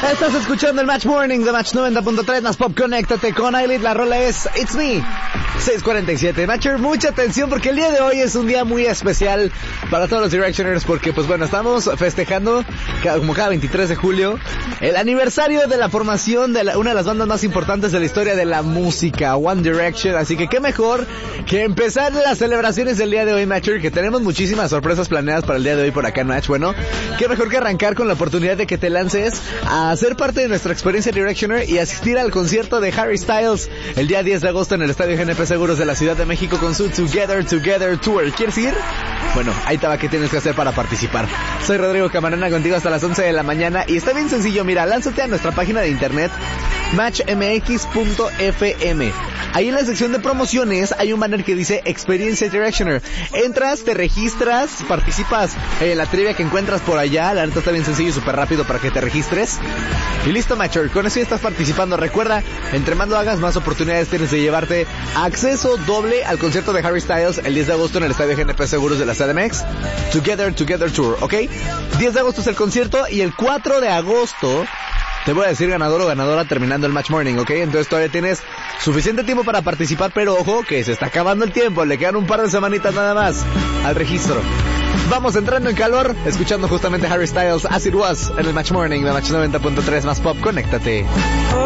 Estás escuchando el Match Morning de Match 90.3 más Pop. Conéctate con Ailit. La rola es It's Me. 6:47. Matcher, mucha atención porque el día de hoy es un día muy especial para todos los Directioners porque, pues bueno, estamos festejando como cada 23 de julio el aniversario de la formación de una de las bandas más importantes de la historia de la música, One Direction. Así que qué mejor que empezar las celebraciones del día de hoy, Matcher, que tenemos muchísimas sorpresas planeadas para el día de hoy por acá en Match. Bueno, qué mejor que arrancar con la oportunidad de que te lances a ser parte de nuestra experiencia Directioner y asistir al concierto de Harry Styles el día 10 de agosto en el Estadio GNP Seguros de la Ciudad de México con su Together Tour. ¿Quieres ir? Bueno, ahí te va, ¿qué tienes que hacer para participar? Soy Rodrigo Camarena, contigo hasta las 11 de la mañana y está bien sencillo. Mira, lánzate a nuestra página de internet matchmx.fm. Ahí en la sección de promociones hay un banner que dice Experiencia Directioner. Entras, te registras, participas en la trivia que encuentras por allá. La neta está bien sencillo y súper rápido para que te registres. Y listo, Matcher, con eso ya estás participando. Recuerda, entre más lo hagas, más oportunidades tienes de llevarte acceso doble al concierto de Harry Styles el 10 de agosto en el Estadio GNP Seguros de la CDMX. Together Tour, ¿ok? 10 de agosto es el concierto y el 4 de agosto te voy a decir ganador o ganadora terminando el Match Morning, ¿ok? Entonces todavía tienes suficiente tiempo para participar, pero ojo que se está acabando el tiempo, le quedan un par de semanitas nada más al registro. Vamos entrando en calor, escuchando justamente Harry Styles, As It Was, en el Match Morning de Match 90.3 más Pop. Conéctate.